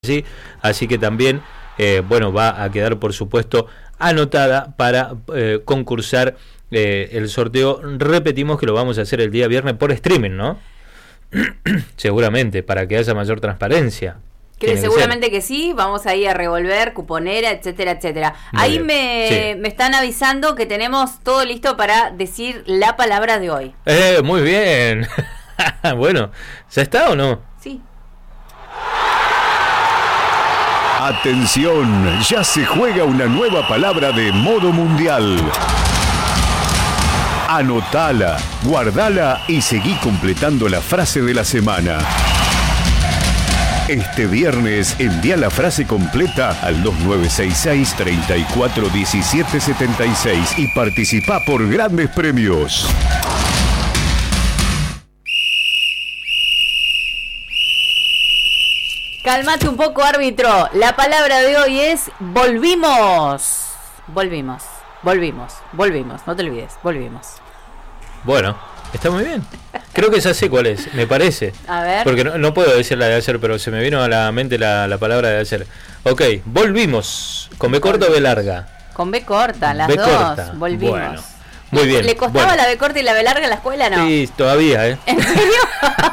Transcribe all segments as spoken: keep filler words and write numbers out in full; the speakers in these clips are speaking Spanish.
Sí, así que también, eh, bueno, va a quedar, por supuesto, anotada para eh, concursar eh, el sorteo. Repetimos que lo vamos a hacer el día viernes por streaming, ¿no? Seguramente, para que haya mayor transparencia. Que seguramente que, que sí, vamos ahí a revolver, cuponera, etcétera, etcétera. Muy ahí me, sí. me están avisando que tenemos todo listo para decir la palabra de hoy. Eh, muy bien. Bueno, ¿ya está o no? Sí. Atención, ya se juega una nueva palabra de modo mundial. Anotala, guardala y seguí completando la frase de la semana. Este viernes envía la frase completa al dos nueve seis seis, tres cuatro uno siete siete seis y participa por grandes premios. Calmate un poco, árbitro. La palabra de hoy es volvimos. Volvimos, volvimos, volvimos. No te olvides, volvimos. Bueno, está muy bien. Creo que ya sé cuál es, me parece. A ver. Porque no, no puedo decir la de ayer, pero se me vino a la mente la, la palabra de ayer. Ok, volvimos. ¿Con B corta o B larga? Con B corta, las B dos. Corta. Volvimos. Bueno, muy bien. ¿Le costaba bueno. la B corta y la B larga en la escuela, no? Sí, todavía, ¿eh? ¿En serio?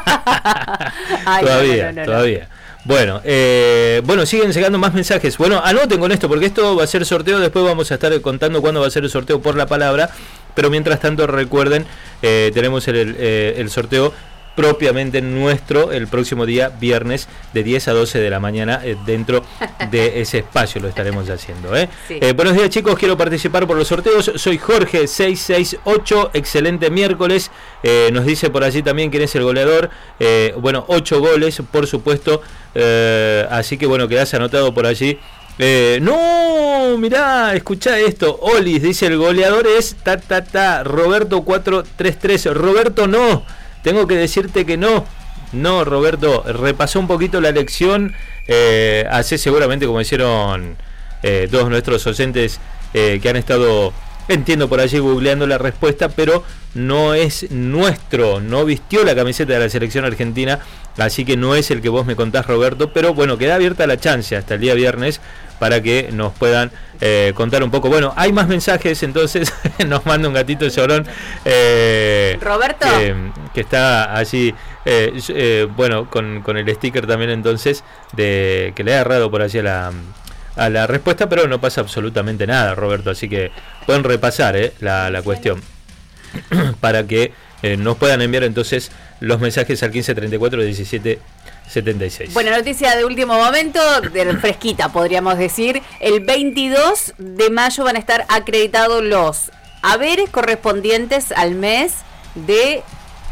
Ay, todavía, no, no, no, todavía. No. Bueno, eh, bueno, siguen llegando más mensajes. Bueno, anoten con esto porque esto va a ser sorteo. Después vamos a estar contando cuándo va a ser el sorteo por la palabra. Pero mientras tanto recuerden, eh, tenemos el, el, el sorteo propiamente nuestro el próximo día viernes de diez a doce de la mañana eh, dentro de ese espacio lo estaremos haciendo. ¿eh? Sí. Eh, buenos días, chicos, quiero participar por los sorteos. Soy Jorge seiscientos sesenta y ocho, excelente miércoles. Eh, nos dice por allí también quién es el goleador. Eh, bueno, ocho goles, por supuesto. Eh, así que bueno, quedás anotado por allí. Eh, no, mirá, escuchá esto. Olis dice el goleador es ta ta ta Roberto cuatrocientos treinta y tres. Roberto, no. Tengo que decirte que no. No, Roberto, repasó un poquito la lección. Eh, hace seguramente como hicieron eh, todos nuestros oyentes eh, que han estado, entiendo por allí, googleando la respuesta, pero no es nuestro. No vistió la camiseta de la selección argentina, así que no es el que vos me contás, Roberto. Pero bueno, queda abierta la chance hasta el día viernes para que nos puedan eh, contar un poco. Bueno, hay más mensajes, entonces nos manda un gatito llorón. Eh, Roberto. Que, que está allí, eh, eh, bueno, con, con el sticker también entonces, de que le ha agarrado por allí a la, a la respuesta, pero no pasa absolutamente nada, Roberto. Así que pueden repasar eh, la, la cuestión para que eh, nos puedan enviar entonces los mensajes al quince treinta y cuatro diecisiete setenta y seis. Bueno, noticia de último momento, de fresquita podríamos decir. El veintidós de mayo van a estar acreditados los haberes correspondientes al mes de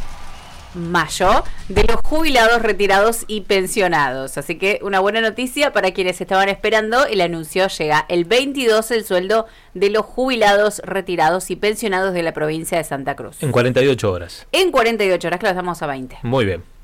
mayo de los jubilados, retirados y pensionados. Así que una buena noticia para quienes estaban esperando. El anuncio llega el veintidós, el sueldo de los jubilados, retirados y pensionados de la provincia de Santa Cruz. En cuarenta y ocho horas. En cuarenta y ocho horas, claro, estamos a veinte. Muy bien.